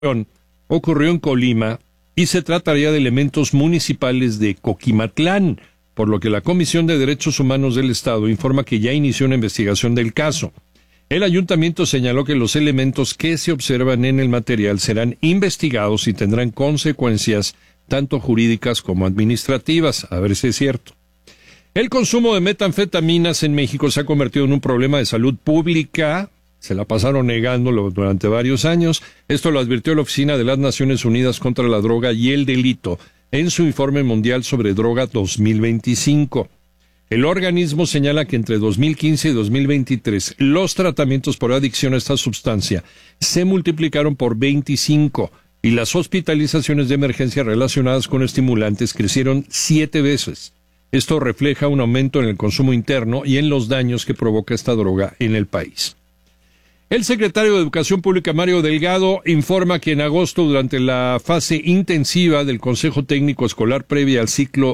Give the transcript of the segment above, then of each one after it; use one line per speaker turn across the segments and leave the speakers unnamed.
ocurrió en Colima y se trataría de elementos municipales de Coquimatlán, por lo que la Comisión de Derechos Humanos del Estado informa que ya inició una investigación del caso. El ayuntamiento señaló que los elementos que se observan en el material serán investigados y tendrán consecuencias tanto jurídicas como administrativas, a ver si es cierto. El consumo de metanfetaminas en México se ha convertido en un problema de salud pública. Se la pasaron negándolo durante varios años. Esto lo advirtió la Oficina de las Naciones Unidas contra la Droga y el Delito en su informe mundial sobre droga 2025. El organismo señala que entre 2015 y 2023 los tratamientos por adicción a esta sustancia se multiplicaron por 25 y las hospitalizaciones de emergencia relacionadas con estimulantes crecieron 7 veces. Esto refleja un aumento en el consumo interno y en los daños que provoca esta droga en el país. El secretario de Educación Pública, Mario Delgado, informa que en agosto, durante la fase intensiva del Consejo Técnico Escolar previa al ciclo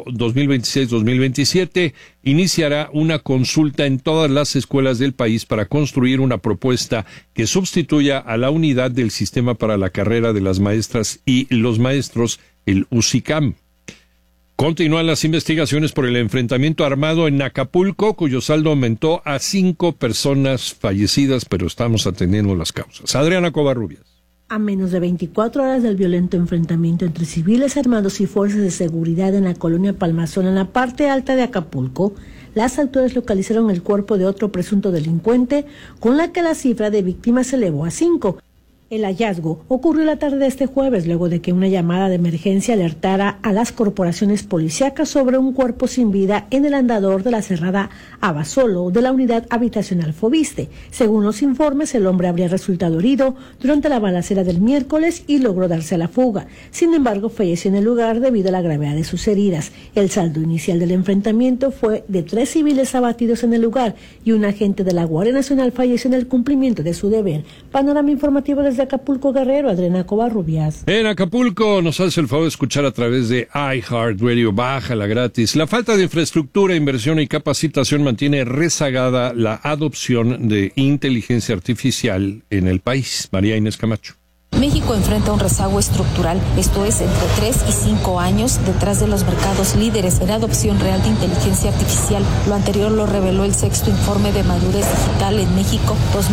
2026-2027, iniciará una consulta en todas las escuelas del país para construir una propuesta que sustituya a la unidad del sistema para la carrera de las maestras y los maestros, el UCICAM. Continúan las investigaciones por el enfrentamiento armado en Acapulco, cuyo saldo aumentó a 5 personas fallecidas, pero estamos atendiendo las causas. Adriana Covarrubias.
A menos de 24 horas del violento enfrentamiento entre civiles armados y fuerzas de seguridad en la colonia Palmazón, en la parte alta de Acapulco, las autoridades localizaron el cuerpo de otro presunto delincuente, con la que la cifra de víctimas se elevó a 5. El hallazgo ocurrió la tarde de este jueves, luego de que una llamada de emergencia alertara a las corporaciones policíacas sobre un cuerpo sin vida en el andador de la cerrada Abasolo de la unidad habitacional Fobiste. Según los informes, el hombre habría resultado herido durante la balacera del miércoles y logró darse a la fuga. Sin embargo, falleció en el lugar debido a la gravedad de sus heridas. El saldo inicial del enfrentamiento fue de 3 civiles abatidos en el lugar y un agente de la Guardia Nacional falleció en el cumplimiento de su deber. Panorama informativo desde Acapulco, Guerrero, Adriana Covarrubias.
En Acapulco nos hace el favor de escuchar a través de iHeartRadio, bájala gratis. La falta de infraestructura, inversión y capacitación mantiene rezagada la adopción de inteligencia artificial en el país. María Inés Camacho.
México enfrenta un rezago estructural, esto es, entre 3 y 5 años detrás de los mercados líderes en adopción real de inteligencia artificial. Lo anterior lo reveló el 6º informe de madurez digital en México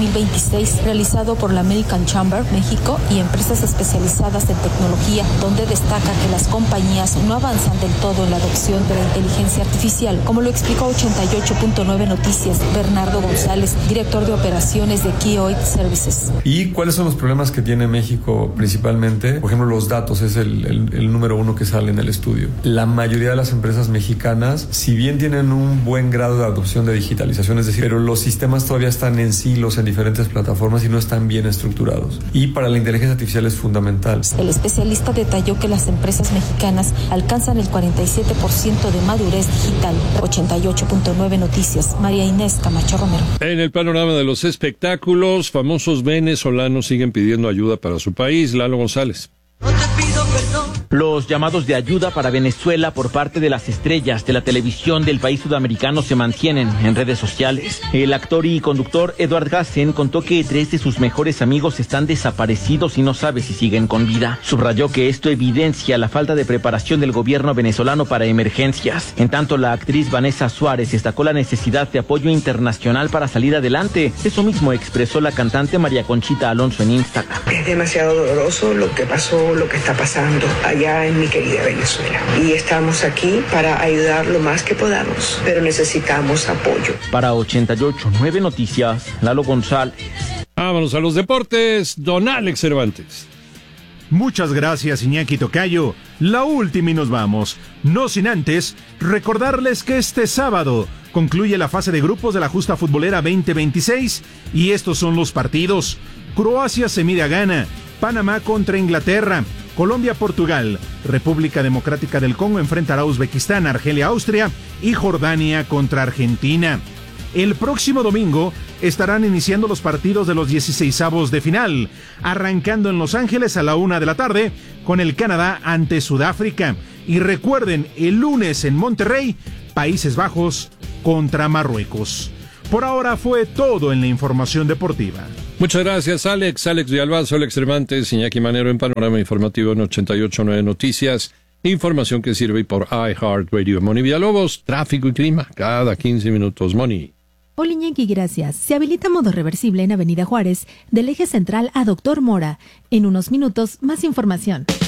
2026, realizado por la American Chamber México y empresas especializadas en tecnología, donde destaca que las compañías no avanzan del todo en la adopción de la inteligencia artificial, como lo explicó 88.9 Noticias Bernardo González, director de operaciones de Kioid Services.
¿Y cuáles son los problemas que tiene México principalmente? Por ejemplo, los datos es el número 1 que sale en el estudio. La mayoría de las empresas mexicanas, si bien tienen un buen grado de adopción de digitalización, es decir, pero los sistemas todavía están en silos en diferentes plataformas y no están bien estructurados. Y para la inteligencia artificial es fundamental.
El especialista detalló que las empresas mexicanas alcanzan el 47% de madurez digital. 88.9 Noticias, María Inés Camacho Romero.
En el panorama de los espectáculos, famosos venezolanos siguen pidiendo ayuda para su país. Lalo González.
No te pido perdón.
Los llamados de ayuda para Venezuela por parte de las estrellas de la televisión del país sudamericano se mantienen en redes sociales. El actor y conductor Edward Gassen contó que 3 de sus mejores amigos están desaparecidos y no sabe si siguen con vida. Subrayó que esto evidencia la falta de preparación del gobierno venezolano para emergencias. En tanto, la actriz Vanessa Suárez destacó la necesidad de apoyo internacional para salir adelante. Eso mismo expresó la cantante María Conchita Alonso en Instagram.
Es demasiado doloroso lo que pasó, lo que está pasando allá en mi querida Venezuela. Y estamos aquí para ayudar lo más que podamos, pero necesitamos apoyo.
Para 88.9 Noticias, Lalo González.
Vámonos a los deportes, don Alex Cervantes.
Muchas gracias, Iñaki Tocayo. La última y nos vamos. No sin antes recordarles que este sábado concluye la fase de grupos de la Justa Futbolera 2026 y estos son los partidos. Croacia se mide a Ghana, Panamá contra Inglaterra, Colombia-Portugal, República Democrática del Congo enfrentará a Uzbekistán, Argelia-Austria y Jordania contra Argentina. El próximo domingo estarán iniciando los partidos de los 16avos de final, arrancando en Los Ángeles a la 1 de la tarde con el Canadá ante Sudáfrica. Y recuerden, el lunes en Monterrey, Países Bajos contra Marruecos. Por ahora fue todo en la información deportiva.
Muchas gracias, Alex. Alex Villalbazo, Alex Cervantes, Iñaki Manero en Panorama Informativo en 88.9 Noticias. Información que sirve por iHeartRadio. Moni Villalobos, tráfico y clima, cada 15 minutos. Moni.
Hola Iñaki, gracias. Se habilita modo reversible en Avenida Juárez, del eje central a Doctor Mora. En unos minutos, más información.